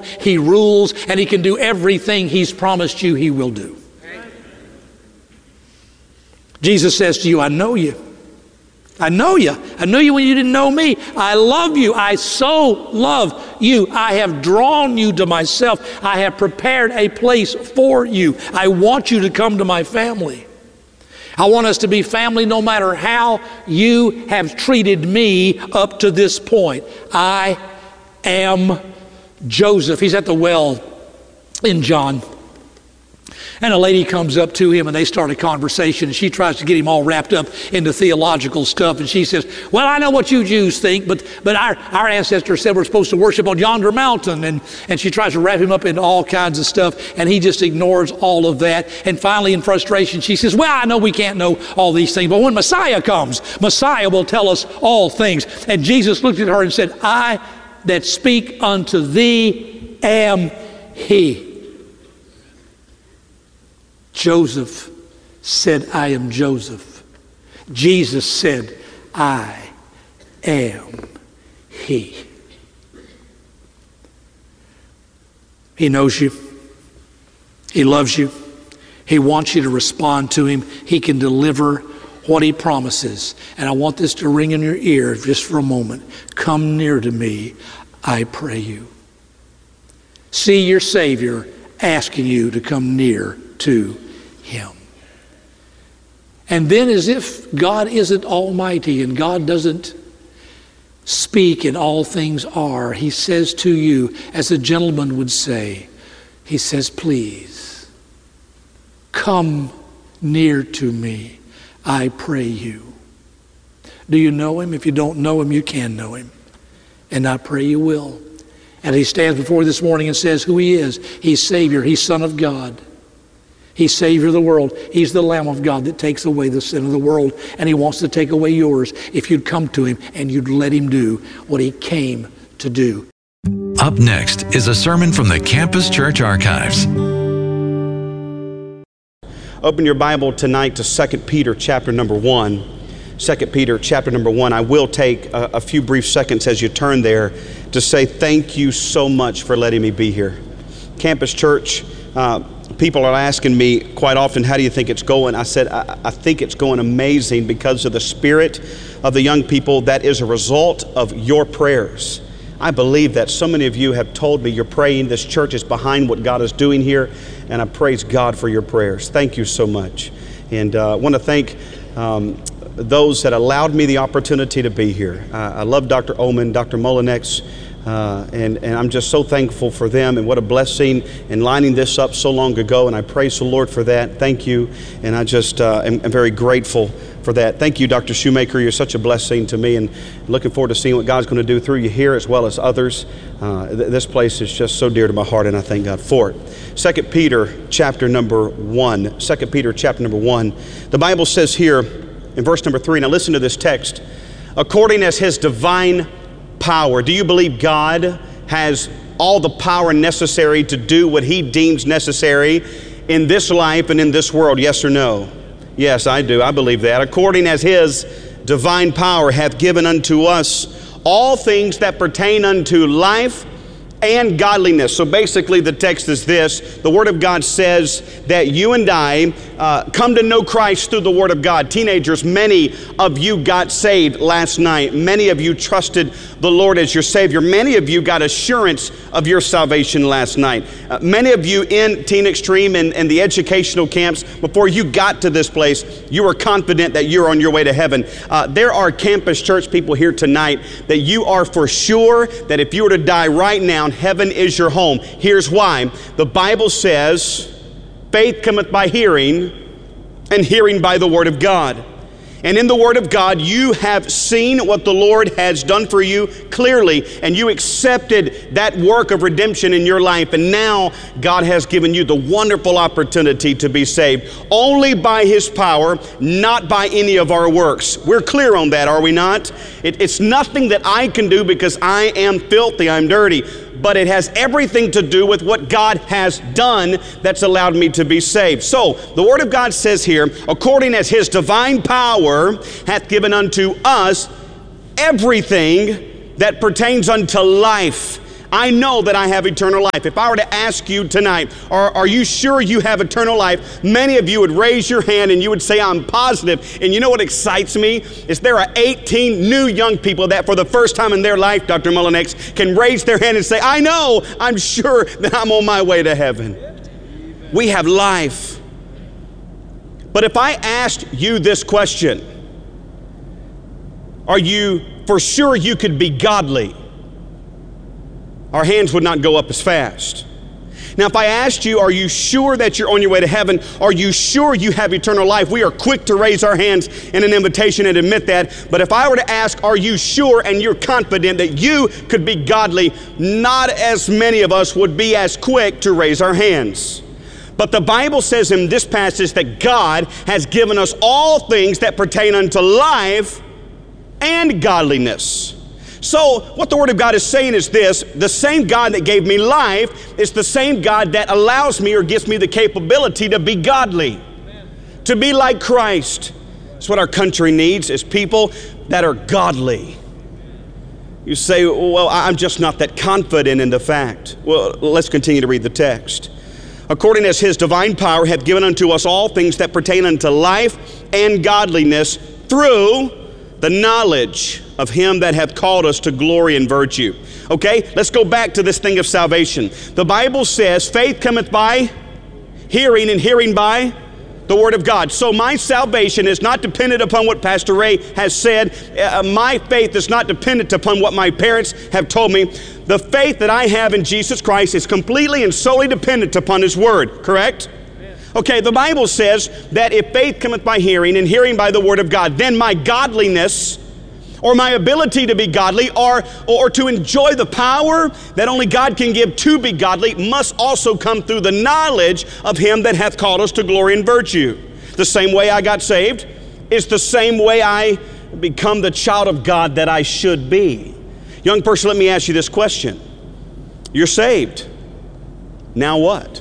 He rules, and He can do everything He's promised you He will do. Jesus says to you, I know you. I know you. I knew you when you didn't know me. I love you. I so love you. I have drawn you to myself. I have prepared a place for you. I want you to come to my family. I want us to be family no matter how you have treated me up to this point. I am Joseph. He's at the well in John. And a lady comes up to him and they start a conversation, and she tries to get him all wrapped up into theological stuff. And she says, well, I know what you Jews think, but our ancestors said we're supposed to worship on yonder mountain. And she tries to wrap him up into all kinds of stuff, and he just ignores all of that. And finally, in frustration, she says, well, I know we can't know all these things, but when Messiah comes, Messiah will tell us all things. And Jesus looked at her and said, I that speak unto thee am He. Joseph said, I am Joseph. Jesus said, I am He. He knows you. He loves you. He wants you to respond to Him. He can deliver what He promises. And I want this to ring in your ear just for a moment. Come near to me, I pray you. See your Savior asking you to come near to Him. And then, as if God isn't almighty and God doesn't speak and all things are, He says to you, as a gentleman would say, He says, please, come near to me, I pray you. Do you know Him? If you don't know Him, you can know Him. And I pray you will. And He stands before you this morning and says who He is. He's Savior. He's Son of God. He's Savior of the world. He's the Lamb of God that takes away the sin of the world. And He wants to take away yours if you'd come to Him and you'd let Him do what He came to do. Up next is a sermon from the Campus Church Archives. Open your Bible tonight to 2 Peter chapter number 1. 2 Peter chapter number 1. I will take a few brief seconds as you turn there to say thank you so much for letting me be here. Campus Church, people are asking me quite often, how do you think it's going? I said, I think it's going amazing because of the spirit of the young people that is a result of your prayers. I believe that so many of you have told me you're praying. This church is behind what God is doing here, and I praise God for your prayers. Thank you so much. And I want to thank those that allowed me the opportunity to be here. I love Dr. Oman, Dr. Molinex, and I'm just so thankful for them, and what a blessing in lining this up so long ago, and I praise the Lord for that. Thank you, and I just am very grateful for that. Thank you, Dr. Shoemaker. You're such a blessing to me, and looking forward to seeing what God's going to do through you here as well as others. This place is just so dear to my heart, and I thank God for it. 2 Peter chapter number 1. 2 Peter chapter number 1. The Bible says here in verse number 3, now listen to this text. According as His divine power. Do you believe God has all the power necessary to do what He deems necessary in this life and in this world? Yes or no? Yes, I do. I believe that. According as His divine power hath given unto us all things that pertain unto life and godliness. So basically the text is this. The Word of God says that you and I come to know Christ through the Word of God. Teenagers, many of you got saved last night. Many of you trusted the Lord as your Savior. Many of you got assurance of your salvation last night. Many of you in Teen Extreme and the educational camps, before you got to this place, you were confident that you're on your way to heaven. There are Campus Church people here tonight that you are for sure that if you were to die right now, heaven is your home. Here's why. The Bible says, faith cometh by hearing, and hearing by the Word of God. And in the Word of God, you have seen what the Lord has done for you clearly, and you accepted that work of redemption in your life, and now God has given you the wonderful opportunity to be saved. Only by His power, not by any of our works. We're clear on that, are we not? It's nothing that I can do because I am filthy, I'm dirty. But it has everything to do with what God has done that's allowed me to be saved. So, the Word of God says here, according as His divine power hath given unto us everything that pertains unto life. I know that I have eternal life. If I were to ask you tonight, are you sure you have eternal life? Many of you would raise your hand and you would say, I'm positive. And you know what excites me? Is there are 18 new young people that for the first time in their life, Dr. Mullinex, can raise their hand and say, I know, I'm sure that I'm on my way to heaven. We have life. But if I asked you this question, are you for sure you could be godly? Our hands would not go up as fast. Now, if I asked you, are you sure that you're on your way to heaven? Are you sure you have eternal life? We are quick to raise our hands in an invitation and admit that. But if I were to ask, are you sure and you're confident that you could be godly, not as many of us would be as quick to raise our hands. But the Bible says in this passage that God has given us all things that pertain unto life and godliness. So what the Word of God is saying is this: the same God that gave me life is the same God that allows me or gives me the capability to be godly, to be like Christ. That's what our country needs, is people that are godly. You say, well, I'm just not that confident in the fact. Well, let's continue to read the text. According as His divine power hath given unto us all things that pertain unto life and godliness through the knowledge of Him that hath called us to glory and virtue. Okay, let's go back to this thing of salvation. The Bible says faith cometh by hearing, and hearing by the Word of God. So my salvation is not dependent upon what Pastor Ray has said. My faith is not dependent upon what my parents have told me. The faith that I have in Jesus Christ is completely and solely dependent upon His Word, correct? Okay, the Bible says that if faith cometh by hearing, and hearing by the Word of God, then my godliness, or my ability to be godly, or to enjoy the power that only God can give to be godly, must also come through the knowledge of Him that hath called us to glory and virtue. The same way I got saved is the same way I become the child of God that I should be. Young person, let me ask you this question. You're saved. Now what?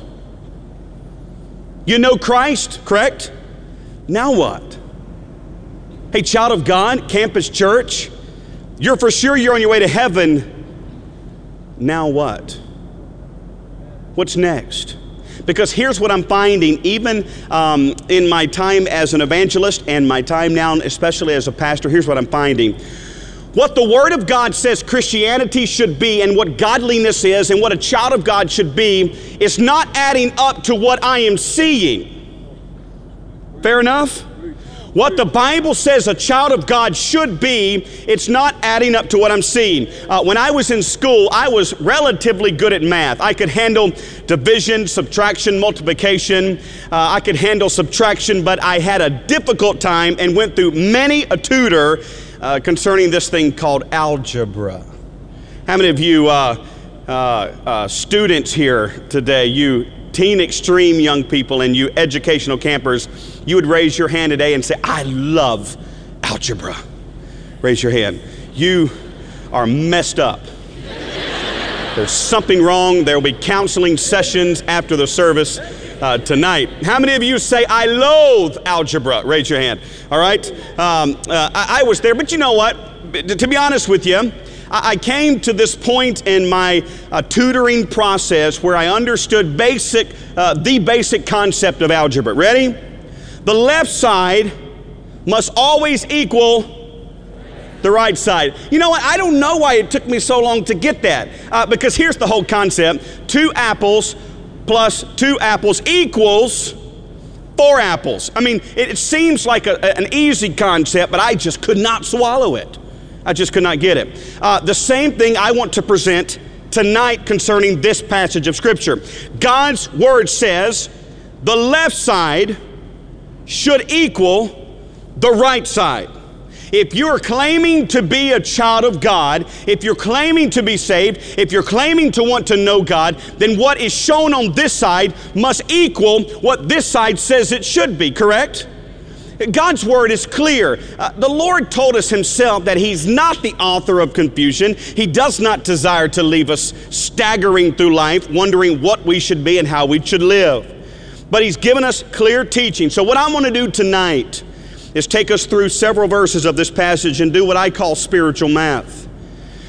You know Christ, correct? Now what? Hey, child of God, Campus Church, you're for sure you're on your way to heaven. Now what? What's next? Because here's what I'm finding, even in my time as an evangelist and my time now, especially as a pastor, here's what I'm finding. What the Word of God says Christianity should be, and what godliness is, and what a child of God should be, is not adding up to what I am seeing. Fair enough? What the Bible says a child of God should be, it's not adding up to what I'm seeing. When I was in school, I was relatively good at math. I could handle division, subtraction, multiplication. I could handle subtraction, but I had a difficult time and went through many a tutor concerning this thing called algebra. How many of you students here today, you teen extreme young people and you educational campers, you would raise your hand today and say, I love algebra? Raise your hand. You are messed up. There's something wrong. There will be counseling sessions after the service tonight. How many of you say, I loathe algebra? Raise your hand. All right? I was there, but you know what? To be honest with you, I came to this point in my tutoring process where I understood the basic concept of algebra. Ready? The left side must always equal the right side. You know what? I don't know why it took me so long to get that. Because here's the whole concept. 2 apples plus 2 apples equals 4 apples. I mean, it seems like an easy concept, but I just could not swallow it. I just could not get it. The same thing I want to present tonight concerning this passage of Scripture. God's Word says the left side should equal the right side. If you're claiming to be a child of God, if you're claiming to be saved, if you're claiming to want to know God, then what is shown on this side must equal what this side says it should be, correct? God's Word is clear. The Lord told us Himself that He's not the author of confusion. He does not desire to leave us staggering through life, wondering what we should be and how we should live. But He's given us clear teaching. So what I want to do tonight is take us through several verses of this passage and do what I call spiritual math.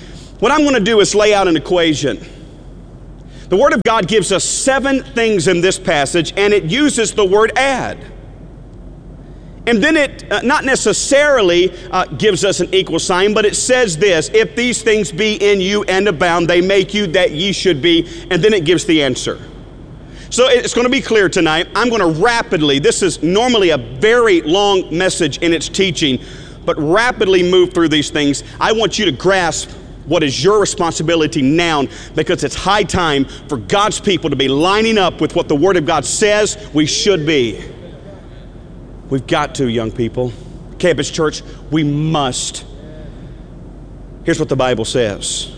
What I'm going to do is lay out an equation. The Word of God gives us 7 things in this passage, and it uses the word add. And then it not necessarily gives us an equal sign, but it says this: if these things be in you and abound, they make you that ye should be. And then it gives the answer. So it's going to be clear tonight. I'm going to rapidly, this is normally a very long message in its teaching, but rapidly move through these things. I want you to grasp what is your responsibility now, because it's high time for God's people to be lining up with what the Word of God says we should be. We've got to, young people. Campus Church, we must. Here's what the Bible says.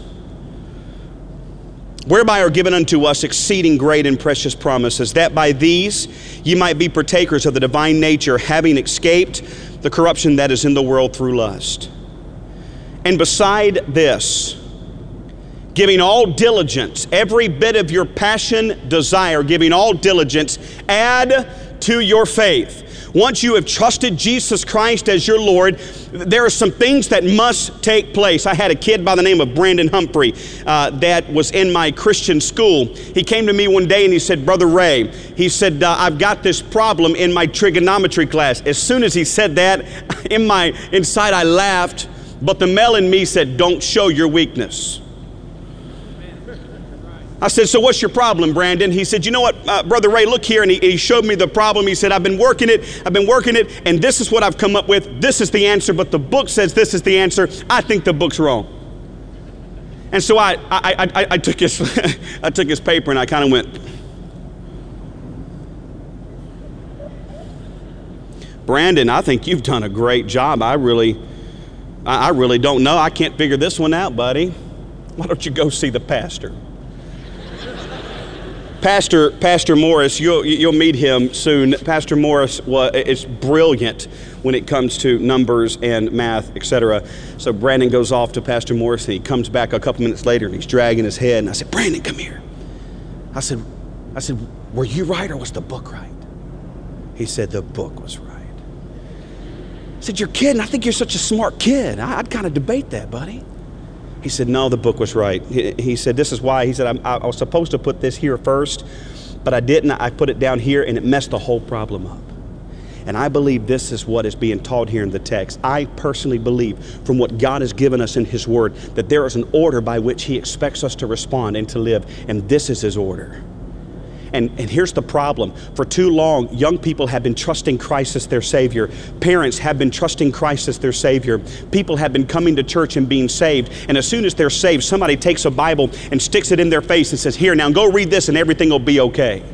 Whereby are given unto us exceeding great and precious promises, that by these ye might be partakers of the divine nature, having escaped the corruption that is in the world through lust. And beside this, giving all diligence, every bit of your passion, desire, giving all diligence, add to your faith. Once you have trusted Jesus Christ as your Lord, there are some things that must take place. I had a kid by the name of Brandon Humphrey that was in my Christian school. He came to me one day and he said, Brother Ray, he said, I've got this problem in my trigonometry class. As soon as he said that, inside I laughed, but the male in me said, don't show your weakness. I said, so what's your problem, Brandon? He said, you know what, Brother Ray, look here. And he showed me the problem. He said, I've been working it, and this is what I've come up with. This is the answer, but the book says this is the answer. I think the book's wrong. And so I took his, I took his paper and I kind of went, Brandon, I think you've done a great job. I really don't know. I can't figure this one out, buddy. Why don't you go see the pastor? Pastor Morris, you'll meet him soon. Pastor Morris is brilliant when it comes to numbers and math, etc. So Brandon goes off to Pastor Morris, and he comes back a couple minutes later, and he's dragging his head. And I said, Brandon, come here. I said, were you right or was the book right? He said, the book was right. I said, you're kidding. I think you're such a smart kid. I'd kind of debate that, buddy. He said, no, the book was right. He said, this is why. He said, I was supposed to put this here first, but I didn't. I put it down here, and it messed the whole problem up. And I believe this is what is being taught here in the text. I personally believe, from what God has given us in His Word, that there is an order by which He expects us to respond and to live, and this is His order. And here's the problem. For too long, young people have been trusting Christ as their Savior. Parents have been trusting Christ as their Savior. People have been coming to church and being saved. And as soon as they're saved, somebody takes a Bible and sticks it in their face and says, here, now go read this and everything will be okay.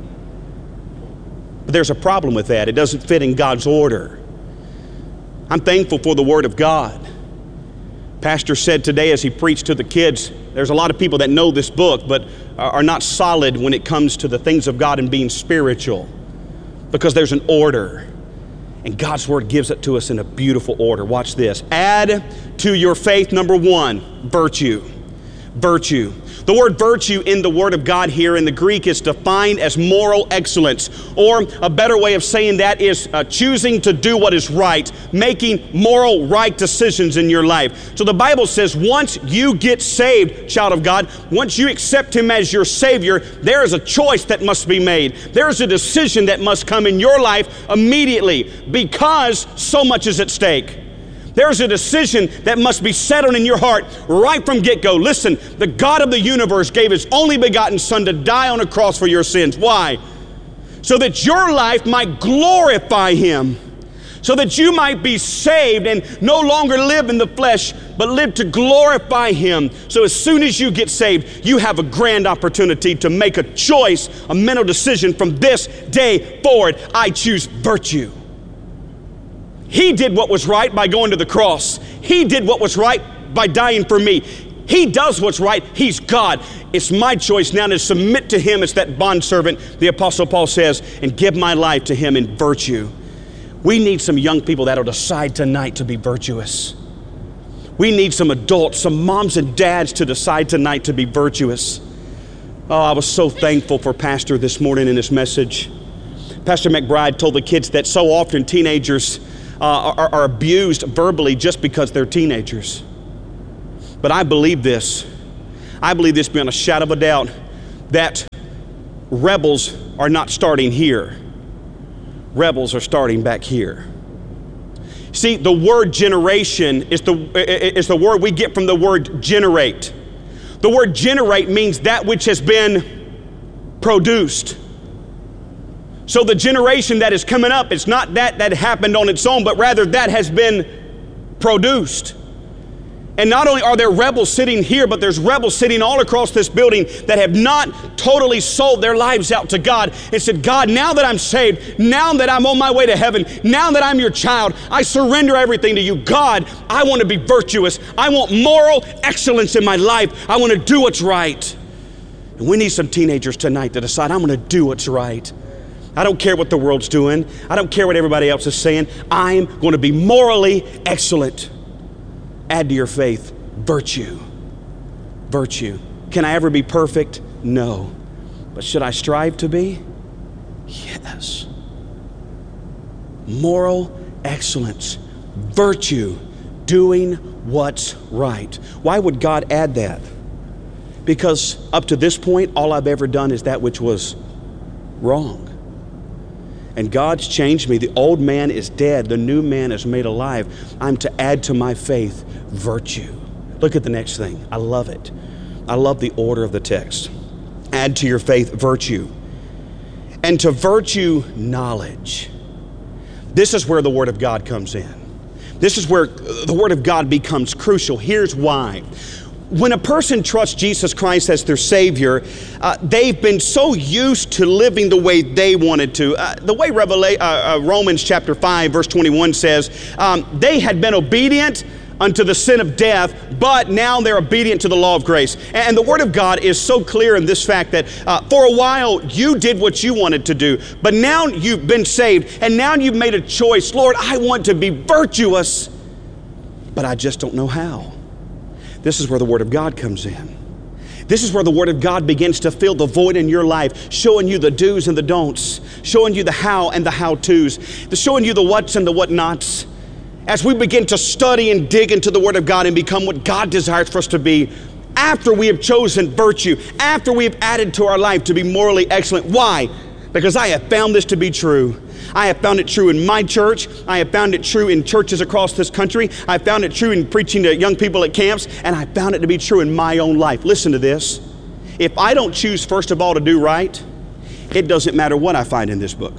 But there's a problem with that. It doesn't fit in God's order. I'm thankful for the Word of God. Pastor said today as he preached to the kids, there's a lot of people that know this book but are not solid when it comes to the things of God and being spiritual, because there's an order, and God's Word gives it to us in a beautiful order. Watch this. Add to your faith, number 1, virtue. Virtue. The word virtue in the Word of God here in the Greek is defined as moral excellence, or a better way of saying that is choosing to do what is right, making moral right decisions in your life. So the Bible says once you get saved, child of God, once you accept Him as your Savior, there is a choice that must be made. There is a decision that must come in your life immediately, because so much is at stake. There's a decision that must be settled in your heart right from get-go. Listen, the God of the universe gave His only begotten Son to die on a cross for your sins. Why? So that your life might glorify Him. So that you might be saved and no longer live in the flesh, but live to glorify Him. So as soon as you get saved, you have a grand opportunity to make a choice, a mental decision from this day forward. I choose virtue. He did what was right by going to the cross. He did what was right by dying for me. He does what's right. He's God. It's my choice now to submit to Him as that bondservant, the Apostle Paul says, and give my life to Him in virtue. We need some young people that will decide tonight to be virtuous. We need some adults, some moms and dads to decide tonight to be virtuous. Oh, I was so thankful for Pastor this morning in his message. Pastor McBride told the kids that so often teenagers are abused verbally just because they're teenagers. But I believe this. I believe this beyond a shadow of a doubt, that rebels are not starting here. Rebels are starting back here. See, the word generation is the word we get from the word generate. The word generate means that which has been produced. So the generation that is coming up, it's not that happened on its own, but rather that has been produced. And not only are there rebels sitting here, but there's rebels sitting all across this building that have not totally sold their lives out to God and said, God, now that I'm saved, now that I'm on my way to heaven, now that I'm your child, I surrender everything to you. God, I want to be virtuous. I want moral excellence in my life. I want to do what's right. And we need some teenagers tonight to decide, I'm going to do what's right. I don't care what the world's doing. I don't care what everybody else is saying. I'm going to be morally excellent. Add to your faith virtue. Virtue. Can I ever be perfect? No. But should I strive to be? Yes. Moral excellence. Virtue. Doing what's right. Why would God add that? Because up to this point, all I've ever done is that which was wrong. And God's changed me. The old man is dead. The new man is made alive. I'm to add to my faith virtue. Look at the next thing. I love it. I love the order of the text. Add to your faith virtue. And to virtue, knowledge. This is where the Word of God comes in. This is where the Word of God becomes crucial. Here's why. When a person trusts Jesus Christ as their Savior, they've been so used to living the way they wanted to. The way Romans chapter 5 verse 21 says, they had been obedient unto the sin of death, but now they're obedient to the law of grace. And the Word of God is so clear in this fact that for a while you did what you wanted to do, but now you've been saved and now you've made a choice. Lord, I want to be virtuous, but I just don't know how. This is where the Word of God comes in. This is where the Word of God begins to fill the void in your life, showing you the do's and the don'ts, showing you the how and the how-tos, showing you the what's and the what-nots. As we begin to study and dig into the Word of God and become what God desires for us to be, after we have chosen virtue, after we have added to our life to be morally excellent. Why? Because I have found this to be true. I have found it true in my church. I have found it true in churches across this country. I have found it true in preaching to young people at camps, and I found it to be true in my own life. Listen to this. If I don't choose, first of all, to do right, it doesn't matter what I find in this book.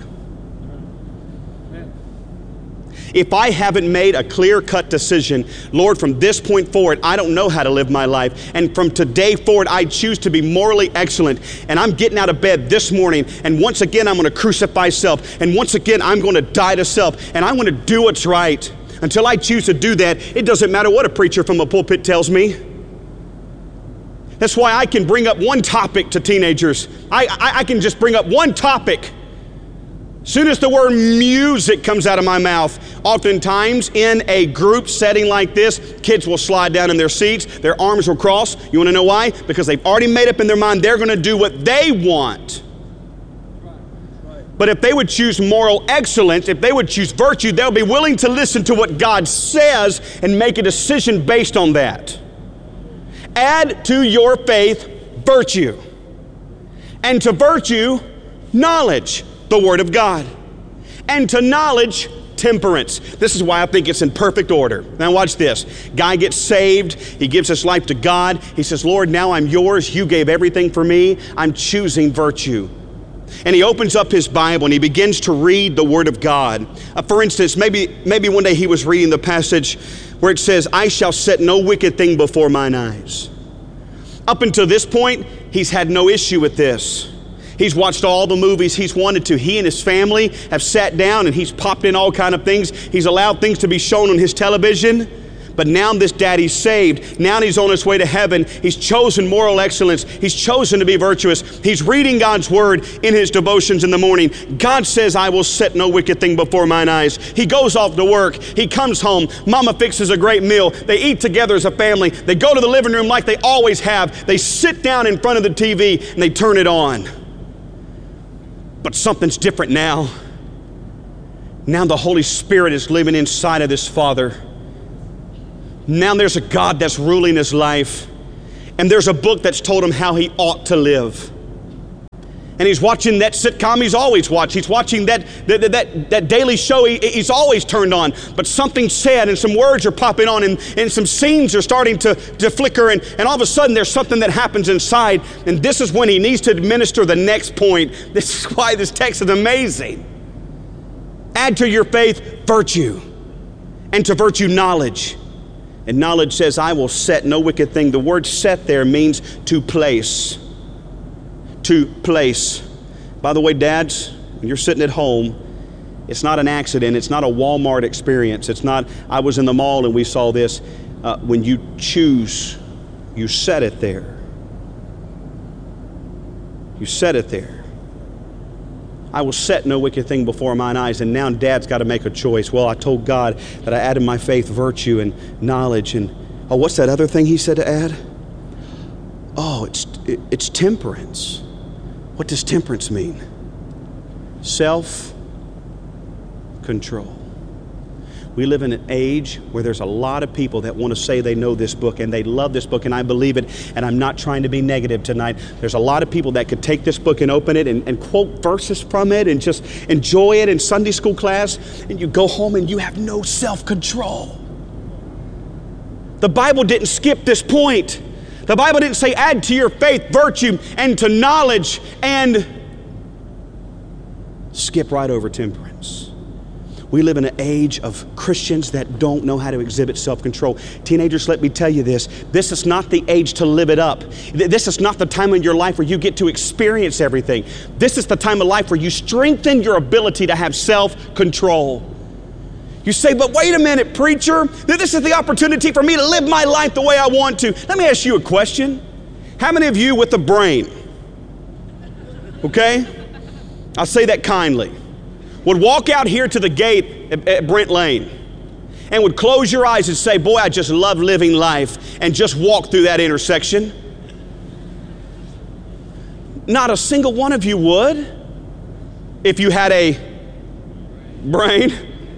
If I haven't made a clear-cut decision, Lord, from this point forward, I don't know how to live my life. And from today forward, I choose to be morally excellent. And I'm getting out of bed this morning, and once again, I'm going to crucify self. And once again, I'm going to die to self. And I want to do what's right. Until I choose to do that, it doesn't matter what a preacher from a pulpit tells me. That's why I can bring up one topic to teenagers. I can just bring up one topic. Soon as the word music comes out of my mouth, oftentimes in a group setting like this, kids will slide down in their seats, their arms will cross. You want to know why? Because they've already made up in their mind they're going to do what they want. But if they would choose moral excellence, if they would choose virtue, they'll be willing to listen to what God says and make a decision based on that. Add to your faith virtue, and to virtue, knowledge. The Word of God. And to knowledge, temperance. This is why I think it's in perfect order. Now watch this. Guy gets saved. He gives his life to God. He says, Lord, now I'm yours. You gave everything for me. I'm choosing virtue. And he opens up his Bible and he begins to read the Word of God. For instance, maybe one day he was reading the passage where it says, I shall set no wicked thing before mine eyes. Up until this point, he's had no issue with this. He's watched all the movies he's wanted to. He and his family have sat down and he's popped in all kind of things. He's allowed things to be shown on his television. But now this daddy's saved. Now he's on his way to heaven. He's chosen moral excellence. He's chosen to be virtuous. He's reading God's Word in his devotions in the morning. God says, I will set no wicked thing before mine eyes. He goes off to work. He comes home. Mama fixes a great meal. They eat together as a family. They go to the living room like they always have. They sit down in front of the TV and they turn it on. But something's different now. Now the Holy Spirit is living inside of this father. Now there's a God that's ruling his life. And there's a book that's told him how he ought to live. And he's watching that sitcom he's always watched. He's watching that daily show he's always turned on. But something's said and some words are popping on and some scenes are starting to flicker. And all of a sudden there's something that happens inside. And this is when he needs to administer the next point. This is why this text is amazing. Add to your faith virtue, and to virtue knowledge. And knowledge says, I will set no wicked thing. The word set there means to place. To place. By the way, dads, when you're sitting at home, it's not an accident. It's not a Walmart experience. It's not, I was in the mall and we saw this. When you choose, you set it there. You set it there. I will set no wicked thing before mine eyes. And now dad's got to make a choice. Well, I told God that I added my faith, virtue, and knowledge. And, oh, what's that other thing he said to add? Oh, it's temperance. What does temperance mean? Self-control. We live in an age where there's a lot of people that want to say they know this book and they love this book, and I believe it, and I'm not trying to be negative tonight. There's a lot of people that could take this book and open it and quote verses from it and just enjoy it in Sunday school class, and you go home and you have no self-control. The Bible didn't skip this point. The Bible didn't say add to your faith virtue and to knowledge and skip right over temperance. We live in an age of Christians that don't know how to exhibit self-control. Teenagers, let me tell you this. This is not the age to live it up. This is not the time in your life where you get to experience everything. This is the time of life where you strengthen your ability to have self-control. You say, but wait a minute, preacher. This is the opportunity for me to live my life the way I want to. Let me ask you a question. How many of you with a brain, okay, I'll say that kindly, would walk out here to the gate at Brent Lane and would close your eyes and say, boy, I just love living life, and just walk through that intersection? Not a single one of you would if you had a brain.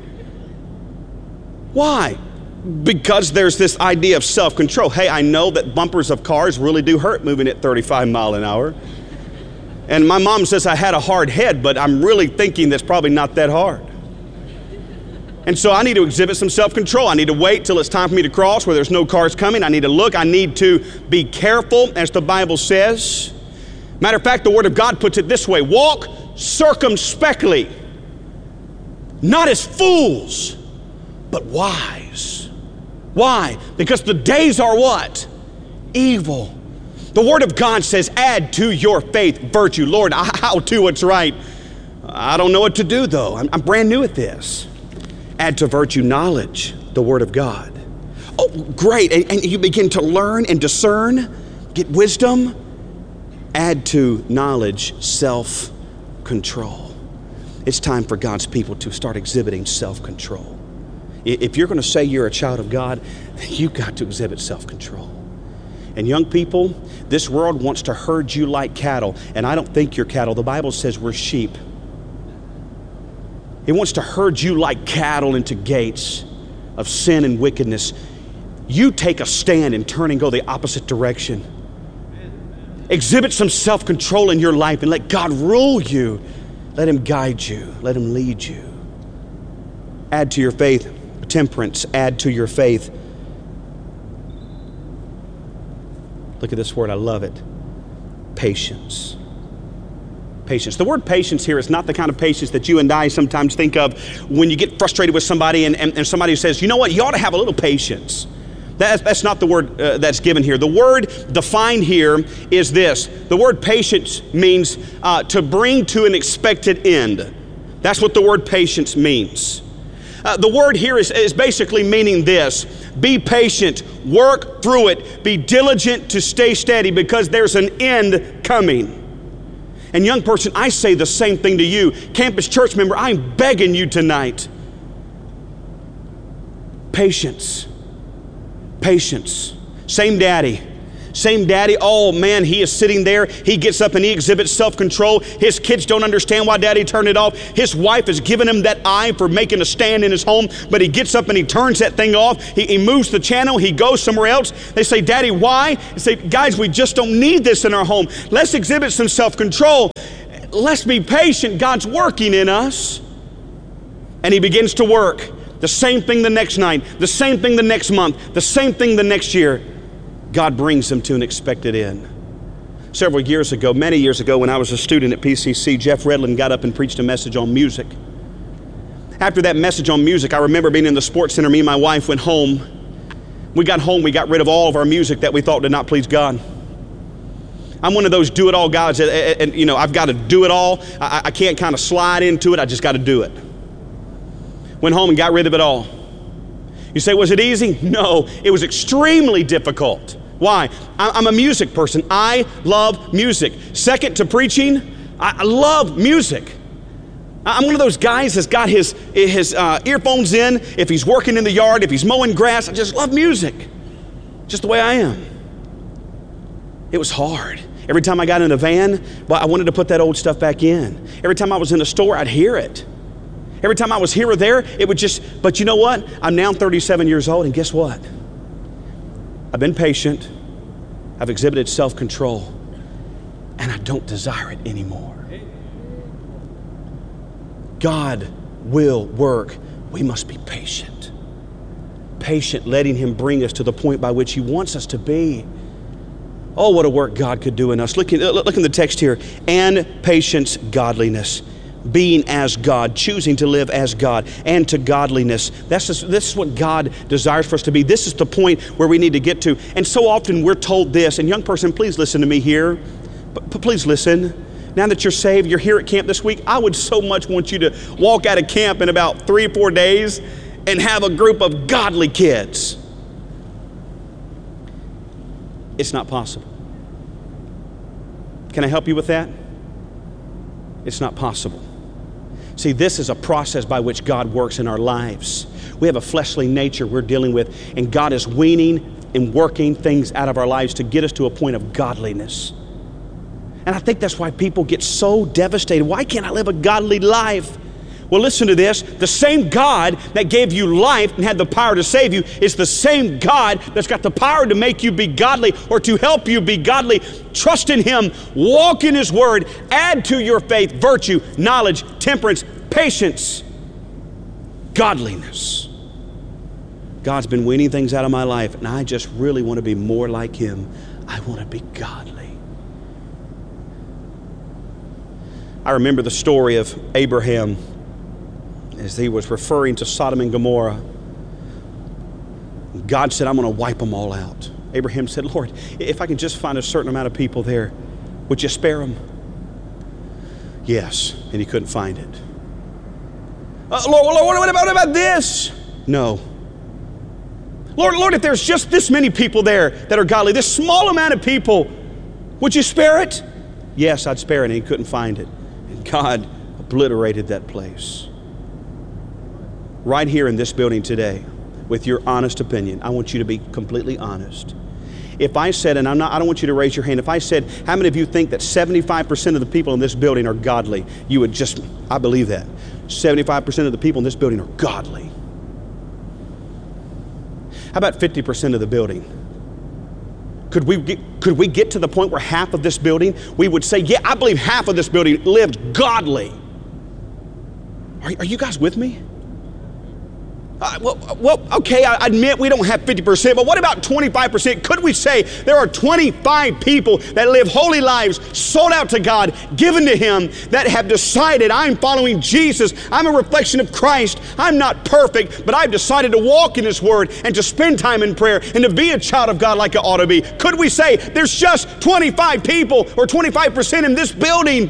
Why? Because there's this idea of self-control. Hey, I know that bumpers of cars really do hurt moving at 35 miles an hour. And my mom says I had a hard head, but I'm really thinking that's probably not that hard. And so I need to exhibit some self-control. I need to wait till it's time for me to cross where there's no cars coming. I need to look. I need to be careful, as the Bible says. Matter of fact, the Word of God puts it this way: walk circumspectly, not as fools, but wise. Why? Because the days are what? Evil. The Word of God says, add to your faith virtue. Lord, I'll do what's right. I don't know what to do, though. I'm brand new at this. Add to virtue knowledge, the Word of God. Oh, great. And you begin to learn and discern, get wisdom. Add to knowledge self-control. It's time for God's people to start exhibiting self-control. If you're going to say you're a child of God, you've got to exhibit self-control. And young people, this world wants to herd you like cattle, and I don't think you're cattle. The Bible says we're sheep. It wants to herd you like cattle into gates of sin and wickedness. You take a stand and turn and go the opposite direction. Exhibit some self-control in your life and let God rule you. Let Him guide you. Let Him lead you. Add to your faith temperance. Add to your faith. Look at this word. I love it. Patience. Patience. The word patience here is not the kind of patience that you and I sometimes think of when you get frustrated with somebody and somebody says, you know what, you ought to have a little patience. That's not the word that's given here. The word defined here is this. The word patience means to bring to an expected end. That's what the word patience means. The word here is basically meaning this: be patient, work through it, be diligent to stay steady, because there's an end coming. And young person, I say the same thing to you. Campus church member, I'm begging you tonight. Patience. Patience. Same daddy, Same daddy, oh man, he is sitting there. He gets up and he exhibits self-control. His kids don't understand why daddy turned it off. His wife has given him that eye for making a stand in his home, but he gets up and he turns that thing off. He moves the channel. He goes somewhere else. They say, Daddy, why? They say, guys, we just don't need this in our home. Let's exhibit some self-control. Let's be patient. God's working in us. And he begins to work. The same thing the next night, the same thing the next month, the same thing the next year. God brings them to an expected end. Several years ago, many years ago, when I was a student at PCC, Jeff Redland got up and preached a message on music. After that message on music, I remember being in the sports center. Me and my wife went home. We got home, we got rid of all of our music that we thought did not please God. I'm one of those do-it-all guys, and you know, I've got to do it all. I can't kind of slide into it. I just got to do it. Went home and got rid of it all. You say, was it easy? No, it was extremely difficult. Why? I'm a music person. I love music. Second to preaching, I love music. I'm one of those guys that's got his earphones in. If he's working in the yard, if he's mowing grass, I just love music. Just the way I am. It was hard. Every time I got in a van, well, I wanted to put that old stuff back in. Every time I was in a store, I'd hear it. Every time I was here or there, it would just, but you know what? I'm now 37 years old, and guess what? I've been patient. I've exhibited self-control, and I don't desire it anymore. God will work. We must be patient. Patient, letting him bring us to the point by which he wants us to be. Oh, what a work God could do in us. Look in the text here. And patience, godliness. Being as God, choosing to live as God, and to godliness. This is what God desires for us to be. This is the point where we need to get to. And so often we're told this, and young person, please listen to me here. Please listen. Now that you're saved, you're here at camp this week, I would so much want you to walk out of camp in about 3 or 4 days and have a group of godly kids. It's not possible. Can I help you with that? It's not possible. See, this is a process by which God works in our lives. We have a fleshly nature we're dealing with, and God is weaning and working things out of our lives to get us to a point of godliness. And I think that's why people get so devastated. Why can't I live a godly life? Well, listen to this. The same God that gave you life and had the power to save you is the same God that's got the power to make you be godly or to help you be godly. Trust in him, walk in his word, add to your faith virtue, knowledge, temperance, patience, godliness. God's been weaning things out of my life, and I just really want to be more like him. I want to be godly. I remember the story of Abraham as he was referring to Sodom and Gomorrah. God said, I'm going to wipe them all out. Abraham said, Lord, if I can just find a certain amount of people there, would you spare them? Yes, and he couldn't find it. Lord, what about this? No. Lord, if there's just this many people there that are godly, this small amount of people, would you spare it? Yes, I'd spare it, and he couldn't find it. And God obliterated that place. Right here in this building today, with your honest opinion, I want you to be completely honest. If I said, and I don't want you to raise your hand, if I said, how many of you think that 75% of the people in this building are godly? You would just, I believe that. 75% of the people in this building are godly. How about 50% of the building? Could we get to the point where half of this building, we would say, yeah, I believe half of this building lived godly. Are you guys with me? Well, okay, I admit we don't have 50%, but what about 25%? Could we say there are 25 people that live holy lives, sold out to God, given to him, that have decided, I'm following Jesus, I'm a reflection of Christ, I'm not perfect, but I've decided to walk in his word and to spend time in prayer and to be a child of God like I ought to be? Could we say there's just 25 people or 25% in this building?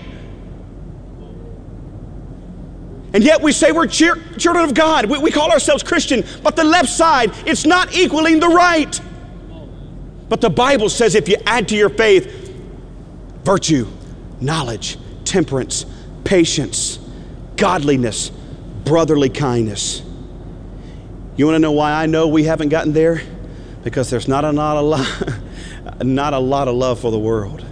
And yet we say we're children of God. We call ourselves Christian, but the left side, it's not equaling the right. But the Bible says if you add to your faith virtue, knowledge, temperance, patience, godliness, brotherly kindness. You want to know why I know we haven't gotten there? Because there's not a lot not a lot of love for the world.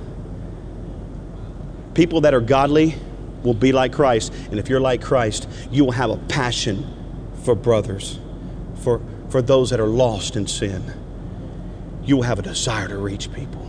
People that are godly will be like Christ. And if you're like Christ, you will have a passion for brothers, for those that are lost in sin. You will have a desire to reach people.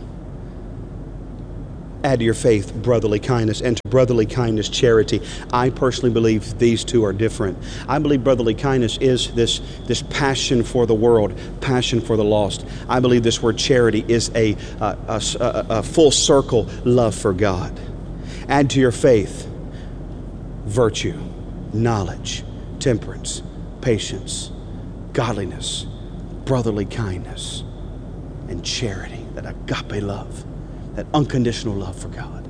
Add to your faith brotherly kindness, and to brotherly kindness charity. I personally believe these two are different. I believe brotherly kindness is this passion for the world, passion for the lost. I believe this word charity is a full circle love for God. Add to your faith virtue, knowledge, temperance, patience, godliness, brotherly kindness, and charity, that agape love, that unconditional love for God.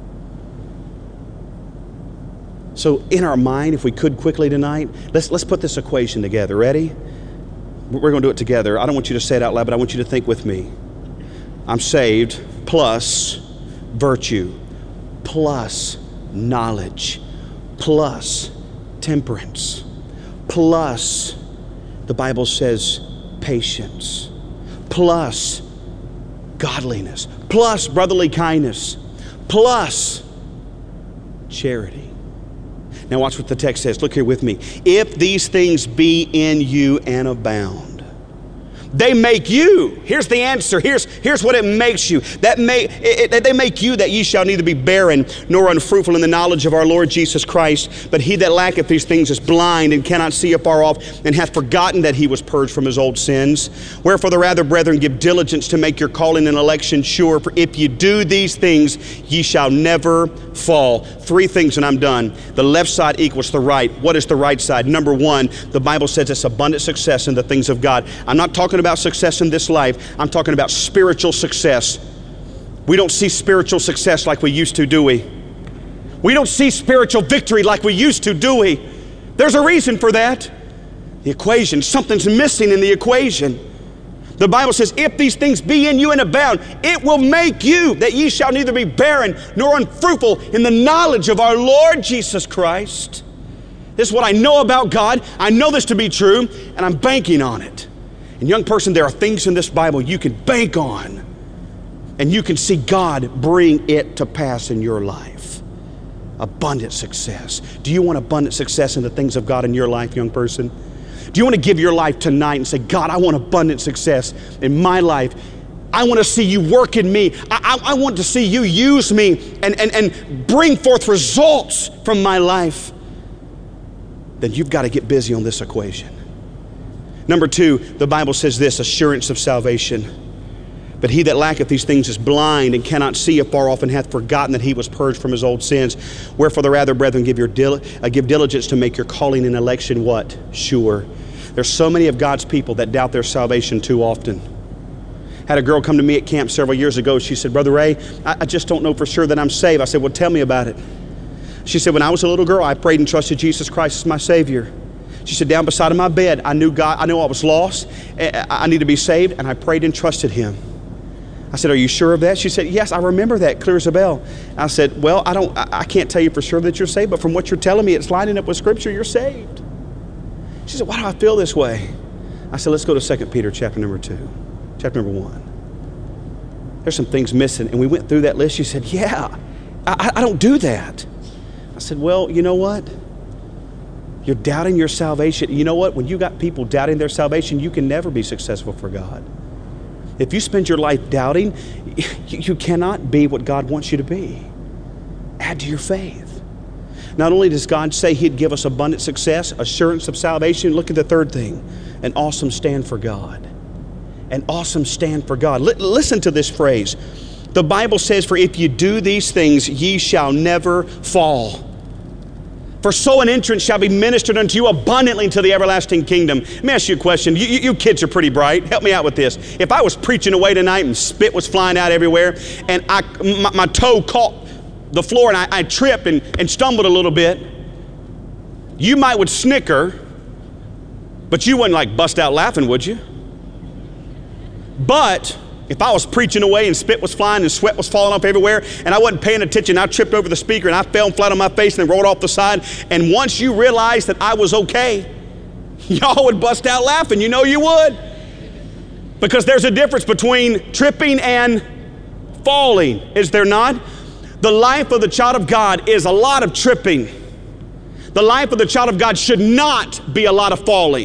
So in our mind, if we could quickly tonight, let's put this equation together. Ready? We're going to do it together. I don't want you to say it out loud, but I want you to think with me. I'm saved plus virtue plus knowledge plus temperance plus, the Bible says, patience plus godliness plus brotherly kindness plus charity. Now watch what the text says. Look here with me. If these things be in you and abound, they make you. Here's the answer. Here's what it makes you. They make you that ye shall neither be barren nor unfruitful in the knowledge of our Lord Jesus Christ. But he that lacketh these things is blind and cannot see afar off, and hath forgotten that he was purged from his old sins. Wherefore the rather, brethren, give diligence to make your calling and election sure. For if you do these things, ye shall never fall. Three things and I'm done. The left side equals the right. What is the right side? Number one, the Bible says it's abundant success in the things of God. I'm not talking about success in this life. I'm talking about spiritual success. We don't see spiritual success like we used to, do we? We don't see spiritual victory like we used to, do we? There's a reason for that. The equation, something's missing in the equation. The Bible says, if these things be in you and abound, it will make you that ye shall neither be barren nor unfruitful in the knowledge of our Lord Jesus Christ. This is what I know about God. I know this to be true, and I'm banking on it. And young person, there are things in this Bible you can bank on, and you can see God bring it to pass in your life. Abundant success. Do you want abundant success in the things of God in your life, young person? Do you want to give your life tonight and say, God, I want abundant success in my life. I want to see you work in me. I want to see you use me and bring forth results from my life. Then you've got to get busy on this equation. Number two, the Bible says this, assurance of salvation. But he that lacketh these things is blind and cannot see afar off, and hath forgotten that he was purged from his old sins. Wherefore the rather, brethren, give diligence to make your calling and election what? Sure. There's so many of God's people that doubt their salvation too often. Had a girl come to me at camp several years ago. She said, Brother Ray, I just don't know for sure that I'm saved. I said, well, tell me about it. She said, when I was a little girl, I prayed and trusted Jesus Christ as my Savior. She said, down beside of my bed, I knew God. I knew I was lost. I needed to be saved, and I prayed and trusted Him. I said, are you sure of that? She said, yes, I remember that, clear as a bell. I said, well, I can't tell you for sure that you're saved, but from what you're telling me, it's lining up with Scripture, you're saved. She said, why do I feel this way? I said, let's go to 2 Peter chapter number 1. There's some things missing, and we went through that list. She said, yeah, I don't do that. I said, well, you know what? You're doubting your salvation. You know what? When you got people doubting their salvation, you can never be successful for God. If you spend your life doubting, you cannot be what God wants you to be. Add to your faith. Not only does God say He'd give us abundant success, assurance of salvation, look at the third thing, an awesome stand for God. An awesome stand for God. Listen to this phrase. The Bible says, for if you do these things, ye shall never fall. For so an entrance shall be ministered unto you abundantly into the everlasting kingdom. Let me ask you a question. You kids are pretty bright. Help me out with this. If I was preaching away tonight and spit was flying out everywhere, and my toe caught the floor and I tripped and stumbled a little bit, you might would snicker, but you wouldn't like bust out laughing, would you? But if I was preaching away and spit was flying and sweat was falling off everywhere and I wasn't paying attention, I tripped over the speaker and I fell flat on my face and then rolled off the side, and once you realized that I was okay, y'all would bust out laughing. You know you would. Because there's a difference between tripping and falling, is there not? The life of the child of God is a lot of tripping. The life of the child of God should not be a lot of falling.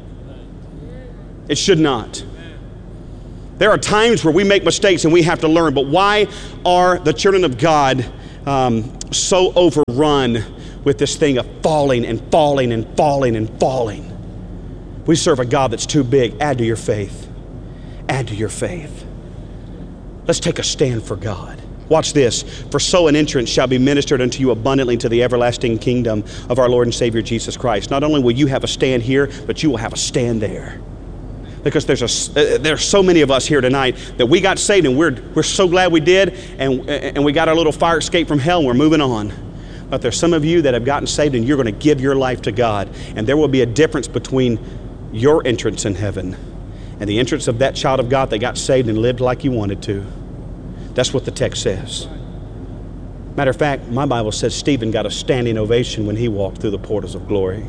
It should not. There are times where we make mistakes and we have to learn, but why are the children of God so overrun with this thing of falling and falling and falling and falling? We serve a God that's too big. Add to your faith. Add to your faith. Let's take a stand for God. Watch this. For so an entrance shall be ministered unto you abundantly to the everlasting kingdom of our Lord and Savior Jesus Christ. Not only will you have a stand here, but you will have a stand there. Because there's so many of us here tonight that we got saved and we're so glad we did, and we got our little fire escape from hell and we're moving on. But there's some of you that have gotten saved and you're going to give your life to God, and there will be a difference between your entrance in heaven and the entrance of that child of God that got saved and lived like he wanted to. That's what the text says. Matter of fact, my Bible says Stephen got a standing ovation when he walked through the portals of glory.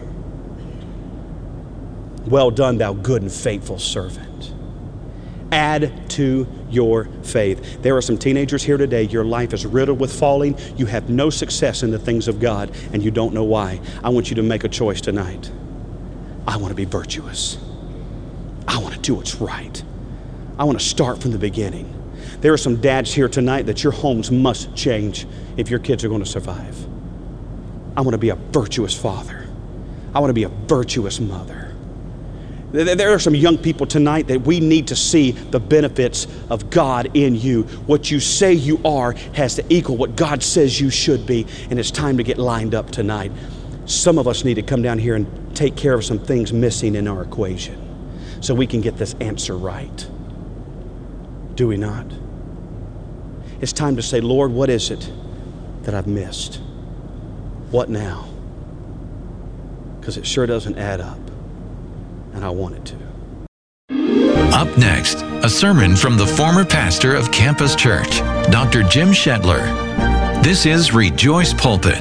Well done, thou good and faithful servant. Add to your faith. There are some teenagers here today, your life is riddled with falling. You have no success in the things of God, and you don't know why. I want you to make a choice tonight. I want to be virtuous. I want to do what's right. I want to start from the beginning. There are some dads here tonight that your homes must change if your kids are going to survive. I want to be a virtuous father. I want to be a virtuous mother. There are some young people tonight that we need to see the benefits of God in you. What you say you are has to equal what God says you should be, and it's time to get lined up tonight. Some of us need to come down here and take care of some things missing in our equation so we can get this answer right. Do we not? It's time to say, Lord, what is it that I've missed? What now? Because it sure doesn't add up, and I want it to. Up next, a sermon from the former pastor of Campus Church, Dr. Jim Shetler. This is Rejoice Pulpit.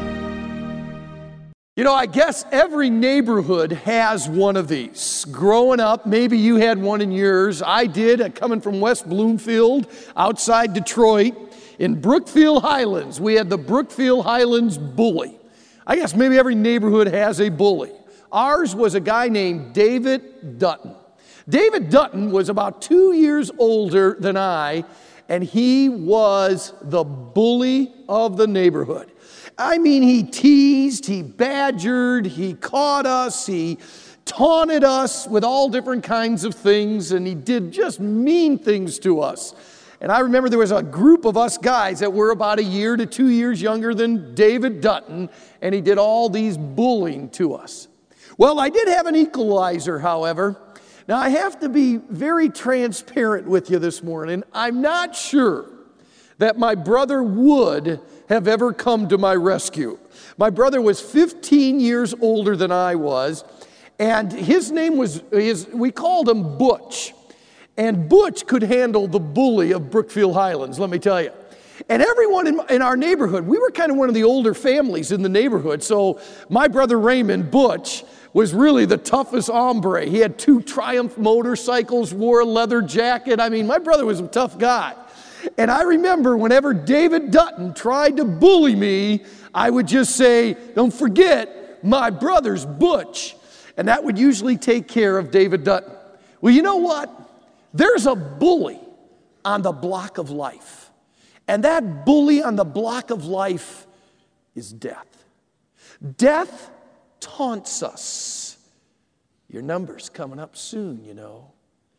You know, I guess every neighborhood has one of these. Growing up, maybe you had one in yours. I did, coming from West Bloomfield, outside Detroit. In Brookfield Highlands, we had the Brookfield Highlands Bully. I guess maybe every neighborhood has a bully. Ours was a guy named David Dutton. David Dutton was about 2 years older than I, and he was the bully of the neighborhood. I mean, he teased, he badgered, he caught us, he taunted us with all different kinds of things, and he did just mean things to us. And I remember there was a group of us guys that were about 1 year to 2 years younger than David Dutton, and he did all these bullying to us. Well, I did have an equalizer, however. Now, I have to be very transparent with you this morning. I'm not sure that my brother would have ever come to my rescue. My brother was 15 years older than I was, and his name was, we called him Butch. And Butch could handle the bully of Brookfield Highlands, let me tell you. And everyone in our neighborhood, we were kind of one of the older families in the neighborhood, so my brother Raymond, Butch, was really the toughest hombre. He had 2 Triumph motorcycles, wore a leather jacket. I mean, my brother was a tough guy. And I remember whenever David Dutton tried to bully me, I would just say, don't forget, my brother's Butch. And that would usually take care of David Dutton. Well, you know what? There's a bully on the block of life. And that bully on the block of life is death. Death taunts us. Your number's coming up soon, you know.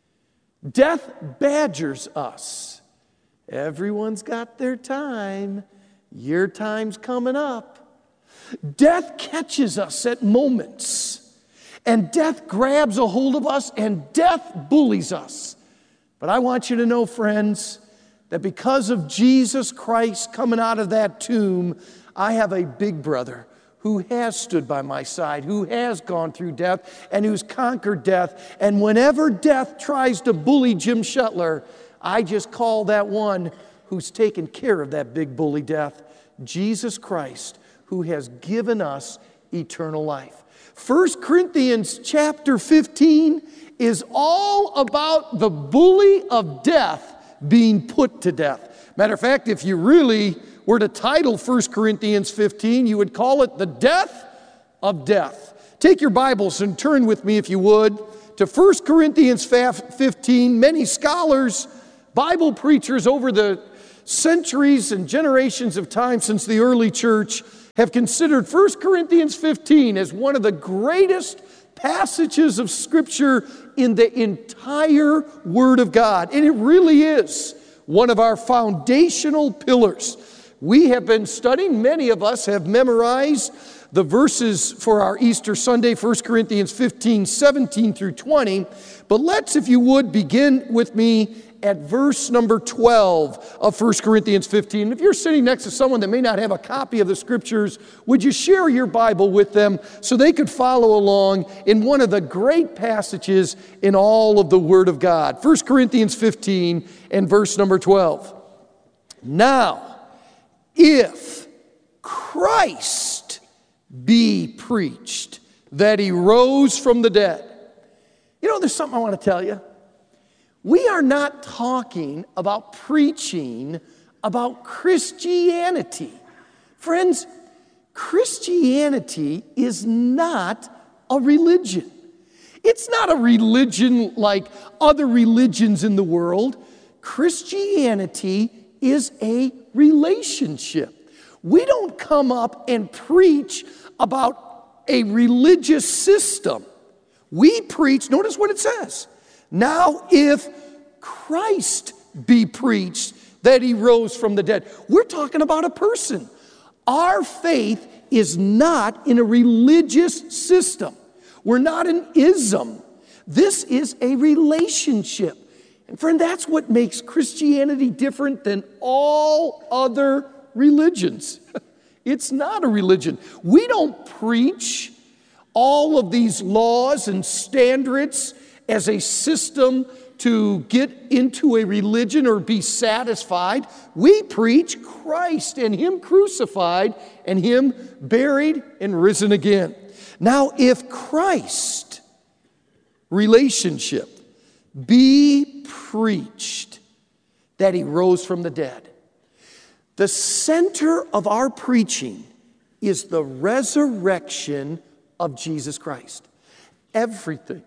Death badgers us. Everyone's got their time. Your time's coming up. Death catches us at moments, and death grabs a hold of us, and death bullies us. But I want you to know, friends, that because of Jesus Christ coming out of that tomb, I have a big brother who has stood by my side, who has gone through death, and who's conquered death. And whenever death tries to bully Jim Shetler, I just call that one who's taken care of that big bully death, Jesus Christ, who has given us eternal life. 1 Corinthians chapter 15 is all about the bully of death being put to death. Matter of fact, if you really were to title 1 Corinthians 15, you would call it the death of death. Take your Bibles and turn with me, if you would, to 1 Corinthians 15. Many scholars, Bible preachers over the centuries and generations of time since the early church have considered 1 Corinthians 15 as one of the greatest passages of Scripture in the entire Word of God. And it really is one of our foundational pillars. We have been studying, many of us have memorized the verses for our Easter Sunday, 1 Corinthians 15, 17 through 20. But let's, if you would, begin with me at verse number 12 of 1 Corinthians 15. If you're sitting next to someone that may not have a copy of the Scriptures, would you share your Bible with them so they could follow along in one of the great passages in all of the Word of God? 1 Corinthians 15 and verse number 12. Now, if Christ be preached that he rose from the dead. You know, there's something I want to tell you. We are not talking about preaching about Christianity. Friends, Christianity is not a religion. It's not a religion like other religions in the world. Christianity is a relationship. We don't come up and preach about a religious system. We preach, notice what it says. Now, if Christ be preached that he rose from the dead. We're talking about a person. Our faith is not in a religious system. We're not an ism. This is a relationship. And friend, that's what makes Christianity different than all other religions. It's not a religion. We don't preach all of these laws and standards as a system to get into a religion or be satisfied. We preach Christ and him crucified and him buried and risen again. Now, if Christ, relationship, be preached that he rose from the dead, the center of our preaching is the resurrection of Jesus Christ. Everything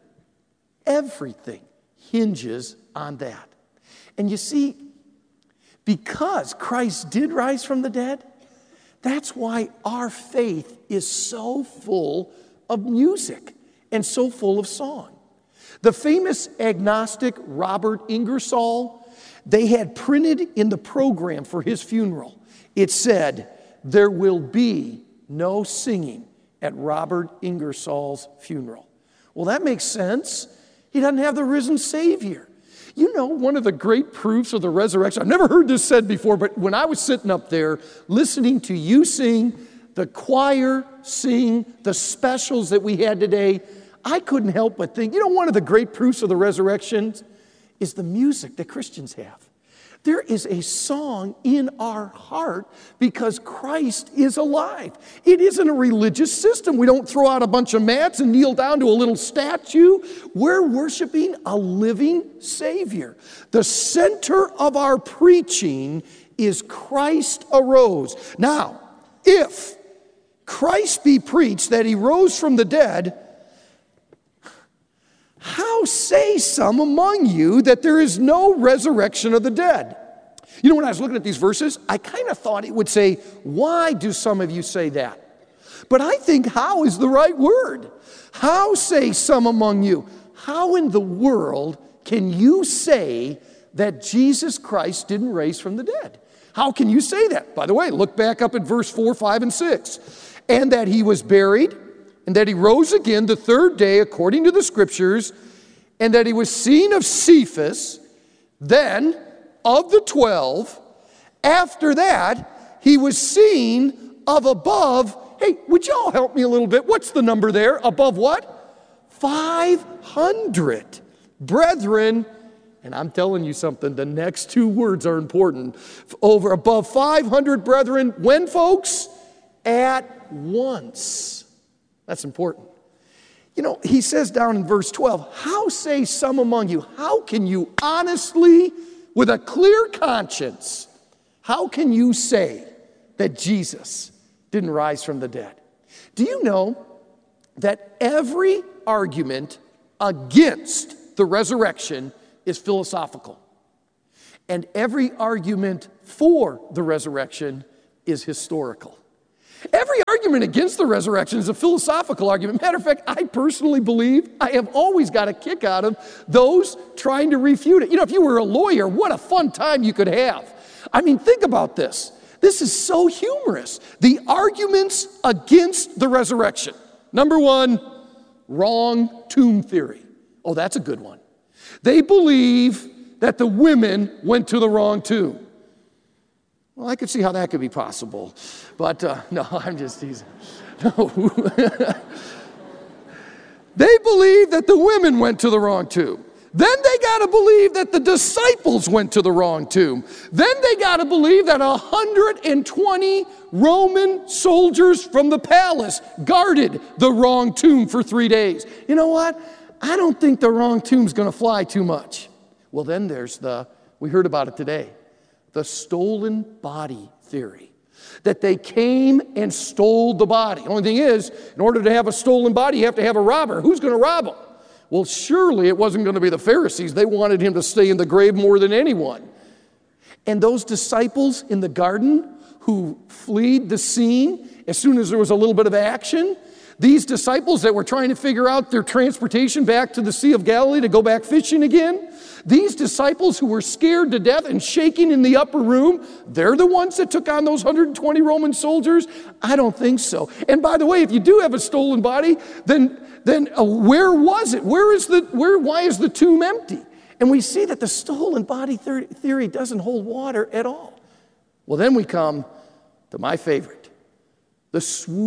hinges on that. And you see, because Christ did rise from the dead, that's why our faith is so full of music and so full of song. The famous agnostic Robert Ingersoll, they had printed in the program for his funeral, it said, "There will be no singing at Robert Ingersoll's funeral." Well, that makes sense. He doesn't have the risen Savior. You know, one of the great proofs of the resurrection, I've never heard this said before, but when I was sitting up there listening to you sing, the choir sing, the specials that we had today, I couldn't help but think, you know, one of the great proofs of the resurrection is the music that Christians have. There is a song in our heart because Christ is alive. It isn't a religious system. We don't throw out a bunch of mats and kneel down to a little statue. We're worshiping a living Savior. The center of our preaching is Christ arose. Now, if Christ be preached that he rose from the dead, how say some among you that there is no resurrection of the dead? You know, when I was looking at these verses, I kind of thought it would say, why do some of you say that? But I think how is the right word. How say some among you? How in the world can you say that Jesus Christ didn't raise from the dead? How can you say that? By the way, look back up at verse 4, 5, and 6. And that he was buried, and that he rose again the third day according to the Scriptures, and that he was seen of Cephas, then of the 12. After that, he was seen of above. Hey, would y'all help me a little bit? What's the number there? Above what? 500 brethren. And I'm telling you something, the next two words are important. Over above 500 brethren. When, folks? At once. That's important. You know, he says down in verse 12, how say some among you, how can you honestly, with a clear conscience, How can you say that Jesus didn't rise from the dead? Do you know that every argument against the resurrection is philosophical, and every argument for the resurrection is historical? Every argument against the resurrection is a philosophical argument. Matter of fact, I personally believe I have always got a kick out of those trying to refute it. You know, if you were a lawyer, what a fun time you could have. I mean, think about this. This is so humorous. The arguments against the resurrection. Number one, wrong tomb theory. Oh, that's a good one. They believe that the women went to the wrong tomb. Well, I could see how that could be possible, but no, I'm just teasing. No. They believe that the women went to the wrong tomb. Then they got to believe that the disciples went to the wrong tomb. Then they got to believe that 120 Roman soldiers from the palace guarded the wrong tomb for 3 days. You know what? I don't think the wrong tomb's going to fly too much. Well, then there's we heard about it today, the stolen body theory. That they came and stole the body. Only thing is, in order to have a stolen body, you have to have a robber. Who's going to rob him? Well, surely it wasn't going to be the Pharisees. They wanted him to stay in the grave more than anyone. And those disciples in the garden who fled the scene as soon as there was a little bit of action, these disciples that were trying to figure out their transportation back to the Sea of Galilee to go back fishing again, these disciples who were scared to death and shaking in the upper room, they're the ones that took on those 120 Roman soldiers? I don't think so. And by the way, if you do have a stolen body, then where was it? Why is the tomb empty? And we see that the stolen body theory doesn't hold water at all. Well, then we come to my favorite, the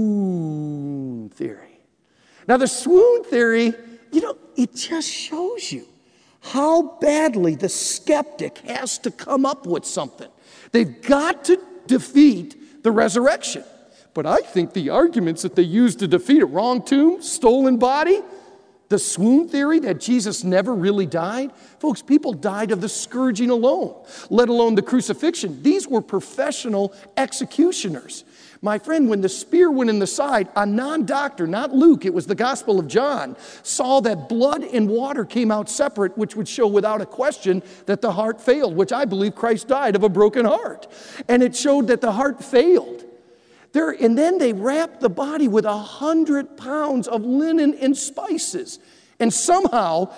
swoon theory. Now, the swoon theory, it just shows you how badly the skeptic has to come up with something. They've got to defeat the resurrection. But I think the arguments that they use to defeat it, wrong tomb, stolen body, the swoon theory that Jesus never really died. Folks, people died of the scourging alone, let alone the crucifixion. These were professional executioners. My friend, when the spear went in the side, a non-doctor, not Luke, it was the Gospel of John, saw that blood and water came out separate, which would show without a question that the heart failed, which I believe Christ died of a broken heart. And it showed that the heart failed. And then they wrapped the body with 100 pounds of linen and spices. And somehow,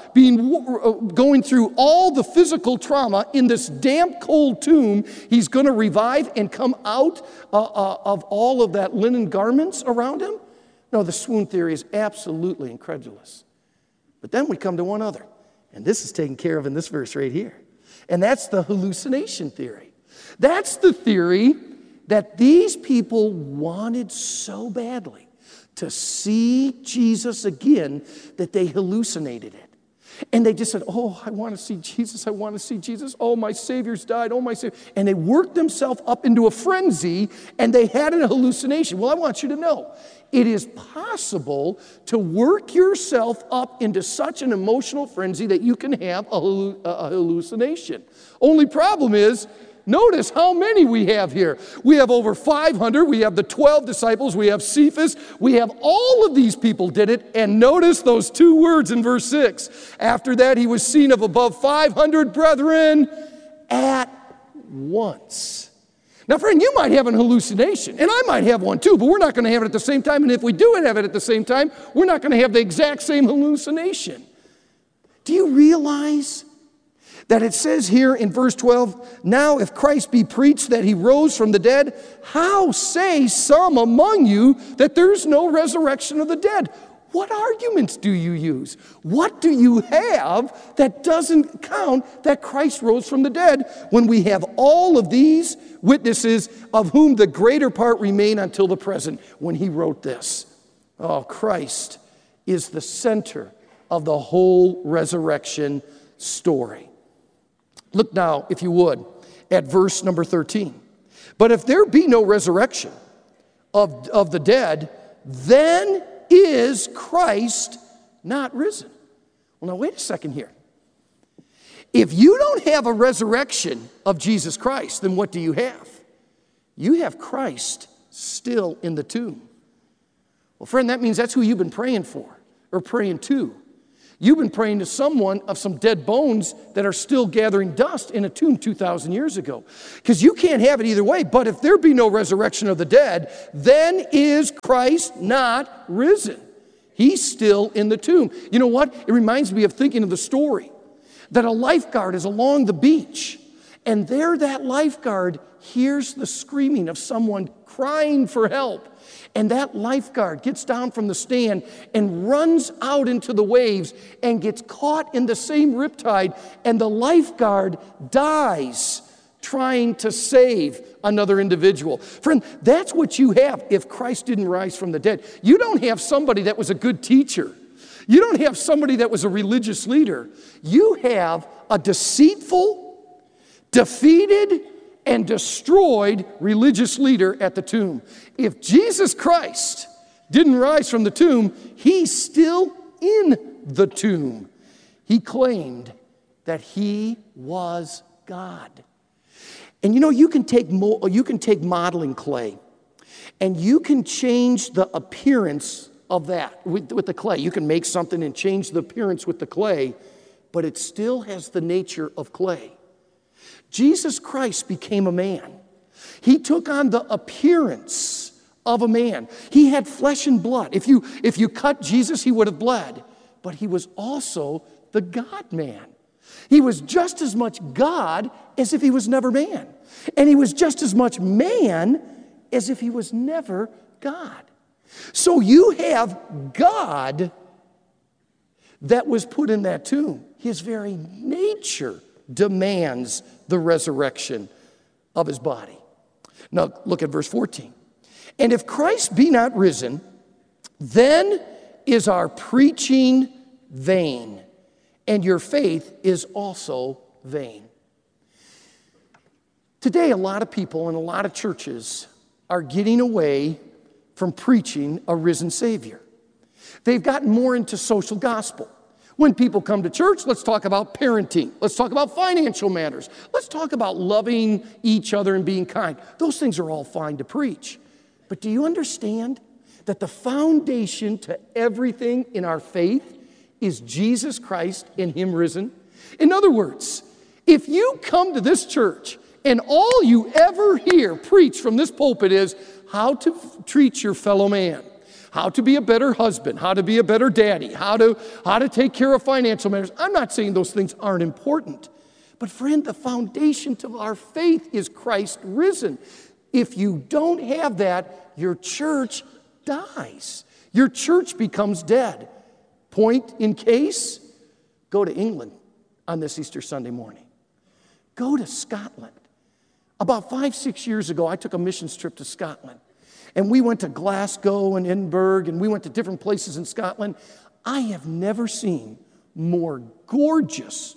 going through all the physical trauma in this damp, cold tomb, he's going to revive and come out of all of that linen garments around him? No, the swoon theory is absolutely incredulous. But then we come to one other. And this is taken care of in this verse right here. And that's the hallucination theory. That's the theory that these people wanted so badly to see Jesus again that they hallucinated it. And they just said, oh, I want to see Jesus, I want to see Jesus. Oh, my Savior's died, oh, my Savior. And they worked themselves up into a frenzy, and they had a hallucination. Well, I want you to know, it is possible to work yourself up into such an emotional frenzy that you can have a hallucination. Only problem is, notice how many we have here. We have over 500. We have the 12 disciples. We have Cephas. We have all of these people did it. And notice those two words in verse 6. After that, he was seen of above 500 brethren at once. Now, friend, you might have an hallucination, and I might have one too, but we're not going to have it at the same time. And if we do have it at the same time, we're not going to have the exact same hallucination. Do you realize that it says here in verse 12, now if Christ be preached that he rose from the dead, how say some among you that there's no resurrection of the dead? What arguments do you use? What do you have that doesn't count that Christ rose from the dead when we have all of these witnesses of whom the greater part remain until the present when he wrote this? Oh, Christ is the center of the whole resurrection story. Look now, if you would, at verse number 13. But if there be no resurrection of the dead, then is Christ not risen. Well, now wait a second here. If you don't have a resurrection of Jesus Christ, then what do you have? You have Christ still in the tomb. Well, friend, that means that's who you've been praying for or praying to. You've been praying to someone of some dead bones that are still gathering dust in a tomb 2,000 years ago. Because you can't have it either way. But if there be no resurrection of the dead, then is Christ not risen? He's still in the tomb. You know what? It reminds me of thinking of the story that a lifeguard is along the beach, and there that lifeguard hears the screaming of someone crying for help. And that lifeguard gets down from the stand and runs out into the waves and gets caught in the same riptide, and the lifeguard dies trying to save another individual. Friend, that's what you have if Christ didn't rise from the dead. You don't have somebody that was a good teacher. You don't have somebody that was a religious leader. You have a deceitful, defeated, and destroyed religious leader at the tomb. If Jesus Christ didn't rise from the tomb, he's still in the tomb. He claimed that he was God. And you know, you can take modeling clay, and you can change the appearance of that with the clay. You can make something and change the appearance with the clay, but it still has the nature of clay. Jesus Christ became a man. He took on the appearance of a man. He had flesh and blood. If you cut Jesus, he would have bled. But he was also the God-man. He was just as much God as if he was never man. And he was just as much man as if he was never God. So you have God that was put in that tomb. His very nature demands the resurrection of his body. Now look at verse 14. And if Christ be not risen, then is our preaching vain, and your faith is also vain. Today, a lot of people in a lot of churches are getting away from preaching a risen Savior. They've gotten more into social gospel. When people come to church, let's talk about parenting. Let's talk about financial matters. Let's talk about loving each other and being kind. Those things are all fine to preach. But do you understand that the foundation to everything in our faith is Jesus Christ and him risen? In other words, if you come to this church and all you ever hear preached from this pulpit is how to treat your fellow man, how to be a better husband, how to be a better daddy, how to take care of financial matters. I'm not saying those things aren't important. But friend, the foundation to our faith is Christ risen. If you don't have that, your church dies. Your church becomes dead. Point in case, go to England on this Easter Sunday morning. Go to Scotland. About 5-6 years ago, I took a missions trip to Scotland. And we went to Glasgow and Edinburgh, and we went to different places in Scotland. I have never seen more gorgeous,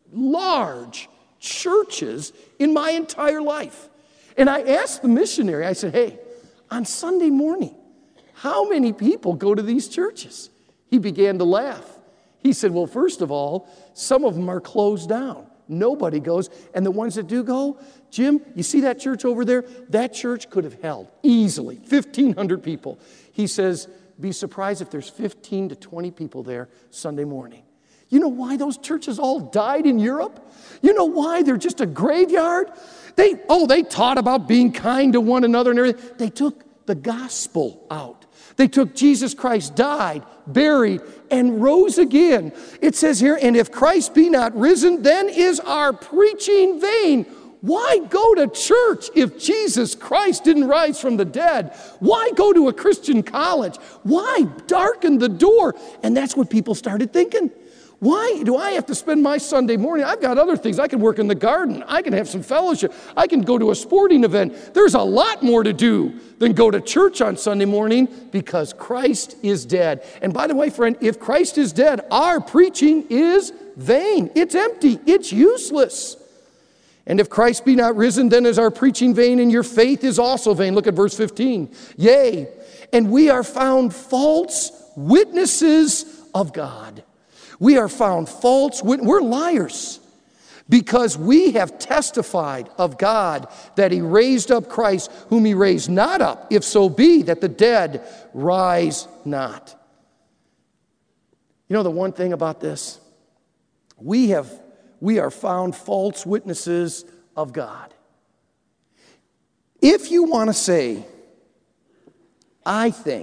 large churches in my entire life. And I asked the missionary, I said, hey, on Sunday morning, how many people go to these churches? He began to laugh. He said, well, first of all, some of them are closed down. Nobody goes. And the ones that do go, Jim, you see that church over there? That church could have held easily 1,500 people. He says, be surprised if there's 15 to 20 people there Sunday morning. You know why those churches all died in Europe? You know why they're just a graveyard? They taught about being kind to one another and everything. They took the gospel out. They took Jesus Christ, died, buried, and rose again. It says here, and if Christ be not risen, then is our preaching vain. Why go to church if Jesus Christ didn't rise from the dead? Why go to a Christian college? Why darken the door? And that's what people started thinking. Why do I have to spend my Sunday morning? I've got other things. I can work in the garden. I can have some fellowship. I can go to a sporting event. There's a lot more to do than go to church on Sunday morning because Christ is dead. And by the way, friend, if Christ is dead, our preaching is vain. It's empty. It's useless. And if Christ be not risen, then is our preaching vain, and your faith is also vain. Look at verse 15. Yea, and we are found false witnesses of God. We are found false witnesses. We're liars. Because we have testified of God that he raised up Christ, whom he raised not up, if so be that the dead rise not. You know the one thing about this? We are found false witnesses of God. If you want to say, I think